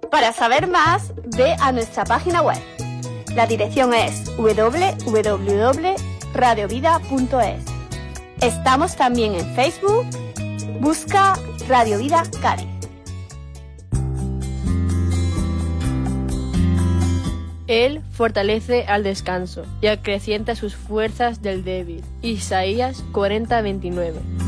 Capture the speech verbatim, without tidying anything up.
Para saber más, ve a nuestra página web. La dirección es doble u doble u doble punto radio vida punto es. Estamos también en Facebook. Busca Radio Vida Cádiz. Él fortalece al descanso y acrecienta sus fuerzas del débil. Isaías cuarenta, veintinueve.